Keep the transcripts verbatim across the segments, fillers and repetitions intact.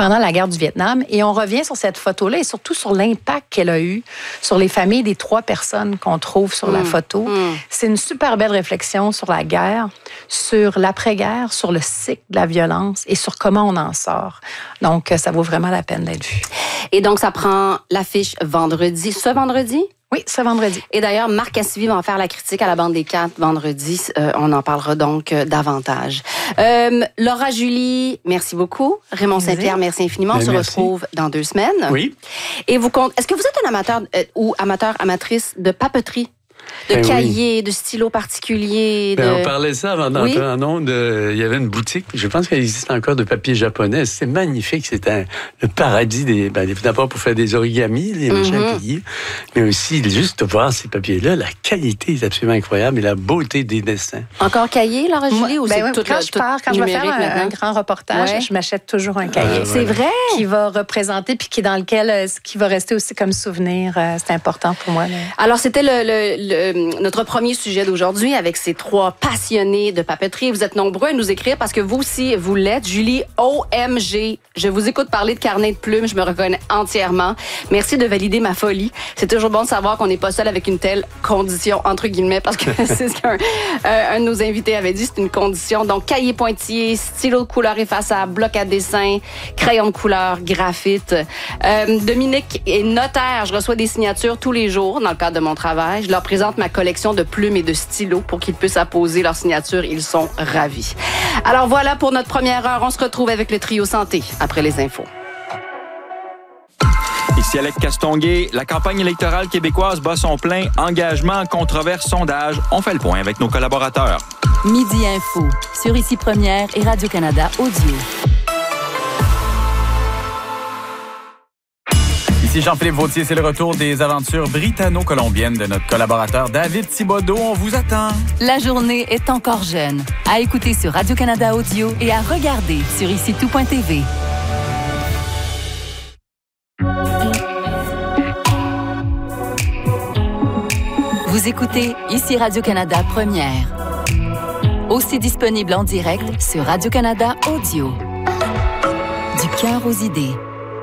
pendant la guerre du Vietnam. Et on revient sur cette photo-là et surtout sur l'impact qu'elle a eu sur les familles des trois personnes qu'on trouve sur mmh. la photo. Mmh. C'est une super belle réflexion sur la guerre, sur l'après-guerre, sur le cycle de la violence et sur comment on en sort. Donc, ça vaut vraiment la peine d'être vu. Et donc, ça prend l'affiche vendredi. Ce vendredi? Oui, ce vendredi. Et d'ailleurs, Marc Cassivi va en faire la critique à la Bande des Quatre vendredi. Euh, on en parlera donc euh, davantage. Euh, Laura Julie, merci beaucoup. Raymond Saint-Pierre, merci infiniment. Ben, on se merci. retrouve dans deux semaines. Oui. Et vous comptez, est-ce que vous êtes un amateur euh, ou amateur, amatrice de papeterie? De ben cahiers, oui. de stylos particuliers. Ben, de... On parlait ça avant d'entrer oui? en ondes. Il y avait une boutique, je pense qu'elle existe encore, de papier japonais. C'est magnifique. C'est un, le paradis des. Ben, d'abord pour faire des origamis, les machins mm-hmm. pliés, mais aussi juste voir ces papiers-là. La qualité est absolument incroyable et la beauté des dessins. Encore cahier, Laura Julie, ou ben c'est oui, tout quand le, je pars, quand je vais faire un, un grand reportage, ouais. je m'achète toujours un cahier. Ah, c'est vrai? Qui va représenter puis qui dans lequel qui va rester aussi comme souvenir. C'est important pour moi. Là. Alors, c'était le, le, le, notre premier sujet d'aujourd'hui avec ces trois passionnés de papeterie. Vous êtes nombreux à nous écrire parce que vous aussi, vous l'êtes. Julie, O M G. Je vous écoute parler de carnet de plumes. Je me reconnais entièrement. Merci de valider ma folie. C'est toujours bon de savoir qu'on n'est pas seul avec une telle condition, entre guillemets, parce que c'est ce qu'un euh, un de nos invités avait dit. C'est une condition. Donc, cahier pointillé, stylo de couleur effaçable, bloc à dessin, crayon de couleur, graphite. Euh, Dominique est notaire. Je reçois des signatures tous les jours dans le cadre de mon travail. Je leur présente ma collection de plumes et de stylos pour qu'ils puissent apposer leur signature. Ils sont ravis. Alors voilà pour notre première heure. On se retrouve avec le trio santé après les infos. Ici Alex Castonguay. La campagne électorale québécoise bat son plein. Engagement, controverse, sondage. On fait le point avec nos collaborateurs. Midi Info sur Ici Première et Radio-Canada Audio. Ici Jean-Philippe Vautier, c'est le retour des aventures britanno-colombiennes de notre collaborateur David Thibodeau. On vous attend. La journée est encore jeune. À écouter sur Radio-Canada Audio et à regarder sur ici tout point t v. Vous écoutez Ici Radio-Canada Première. Aussi disponible en direct sur Radio-Canada Audio. Du cœur aux idées.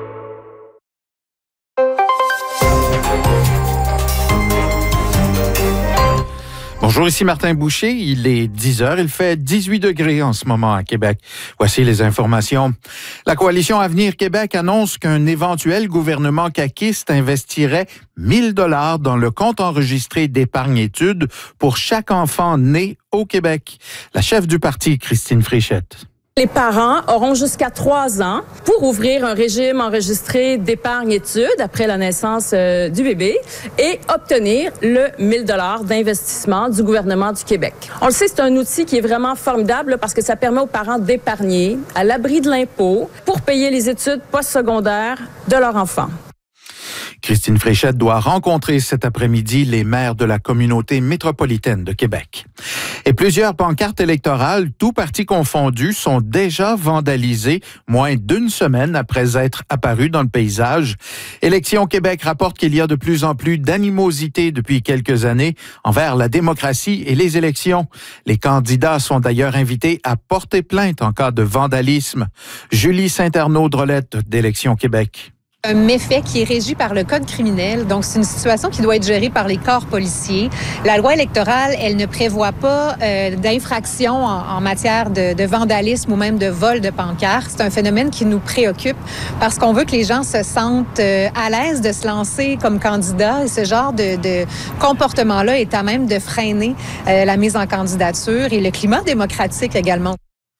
Bonjour, ici Martin Boucher. Il est dix heures. Il fait dix-huit degrés en ce moment à Québec. Voici les informations. La Coalition Avenir Québec annonce qu'un éventuel gouvernement caquiste investirait mille dollars dans le compte enregistré d'épargne-études pour chaque enfant né au Québec. La chef du parti, Christine Fréchette. Les parents auront jusqu'à trois ans pour ouvrir un régime enregistré d'épargne-études après la naissance euh, du bébé et obtenir le mille dollars d'investissement du gouvernement du Québec. On le sait, c'est un outil qui est vraiment formidable là, parce que ça permet aux parents d'épargner à l'abri de l'impôt pour payer les études postsecondaires de leur enfant. Christine Fréchette doit rencontrer cet après-midi les maires de la communauté métropolitaine de Québec. Et plusieurs pancartes électorales, tous partis confondus, sont déjà vandalisées moins d'une semaine après être apparues dans le paysage. Élections Québec rapporte qu'il y a de plus en plus d'animosité depuis quelques années envers la démocratie et les élections. Les candidats sont d'ailleurs invités à porter plainte en cas de vandalisme. Julie Saint-Arnaud-Drolette d'Élections Québec. Un méfait qui est régi par le code criminel. Donc, c'est une situation qui doit être gérée par les corps policiers. La loi électorale, elle ne prévoit pas euh, d'infraction en, en matière de, de vandalisme ou même de vol de pancartes. C'est un phénomène qui nous préoccupe parce qu'on veut que les gens se sentent euh, à l'aise de se lancer comme candidat. Et ce genre de, de comportement-là est à même de freiner euh, la mise en candidature et le climat démocratique également.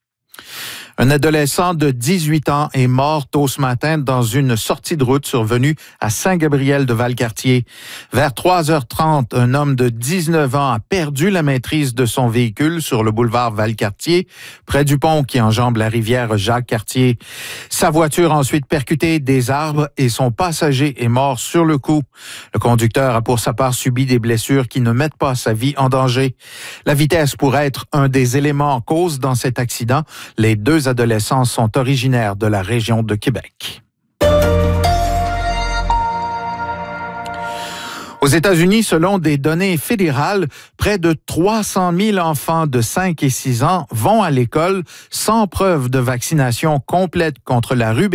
Un adolescent de dix-huit ans est mort tôt ce matin dans une sortie de route survenue à Saint-Gabriel-de-Valcartier. Vers trois heures trente, un homme de dix-neuf ans a perdu la maîtrise de son véhicule sur le boulevard Valcartier, près du pont qui enjambe la rivière Jacques-Cartier. Sa voiture a ensuite percuté des arbres et son passager est mort sur le coup. Le conducteur a pour sa part subi des blessures qui ne mettent pas sa vie en danger. La vitesse pourrait être un des éléments en cause dans cet accident. Les deux adolescents sont originaires de la région de Québec. Aux États-Unis, selon des données fédérales, près de trois cent mille enfants de cinq et six ans vont à l'école sans preuve de vaccination complète contre la rubéole.